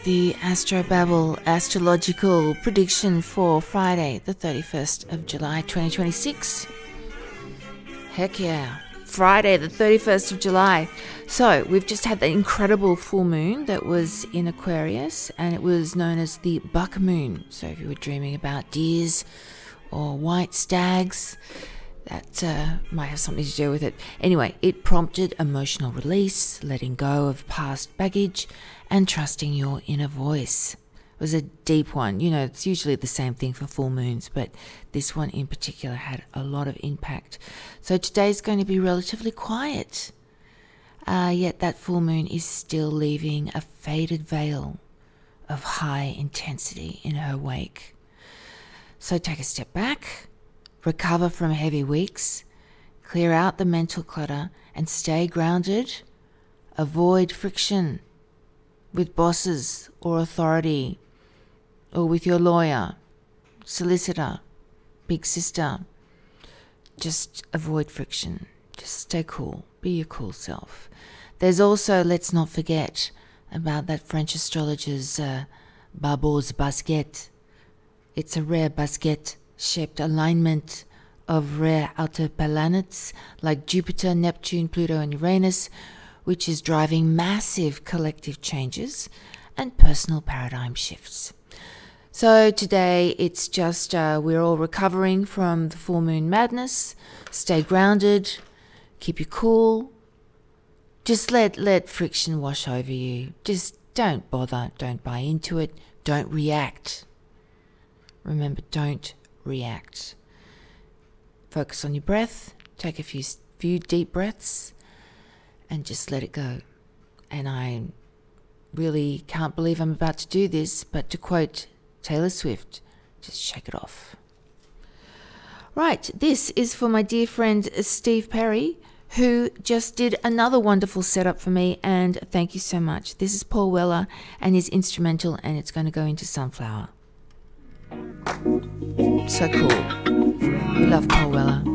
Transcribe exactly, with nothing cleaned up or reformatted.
The Astrobabble astrological prediction for Friday, the thirty-first of July, twenty twenty-six. Heck yeah. Friday, the thirty-first of July. So, we've just had the incredible full moon that was in Aquarius, and it was known as the buck moon. So, if you were dreaming about deers or white stags, that uh, might have something to do with it. Anyway, it prompted emotional release, letting go of past baggage, and trusting your inner voice. It was a deep one. You know, it's usually the same thing for full moons, but this one in particular had a lot of impact. So today's going to be relatively quiet. Uh, yet that full moon is still leaving a faded veil of high intensity in her wake. So take a step back, recover from heavy weeks, clear out the mental clutter, and stay grounded. Avoid friction with bosses or authority, or with your lawyer, solicitor, big sister. Just avoid friction. Just stay cool. Be your cool self. There's also, let's not forget about that French astrologer's uh, Babos basket. It's a rare basket-shaped alignment of rare outer planets like Jupiter, Neptune, Pluto, and Uranus, which is driving massive collective changes and personal paradigm shifts. So today it's just uh, we're all recovering from the full moon madness. Stay grounded, keep you cool. Just let let friction wash over you. Just don't bother, don't buy into it, don't react. Remember, don't react. Focus on your breath, take a few few deep breaths, and just let it go. And I really can't believe I'm about to do this, but to quote Taylor Swift, just shake it off. Right, this is for my dear friend Steve Perry, who just did another wonderful setup for me, and thank you so much. This is Paul Weller and his instrumental, and it's going to go into Sunflower. So cool. Love Paul Weller.